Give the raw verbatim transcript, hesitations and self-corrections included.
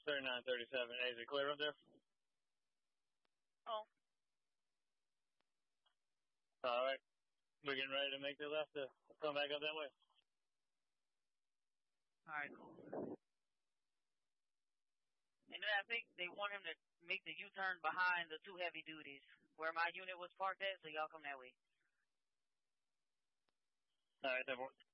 thirty-nine thirty-seven. Is it clear up there? Oh. All right. We're getting ready to make the left to come back up that way. All right, cool. And then I think they want him to make the U-turn behind the two heavy duties, where my unit was parked at, so y'all come that way. All right, that works.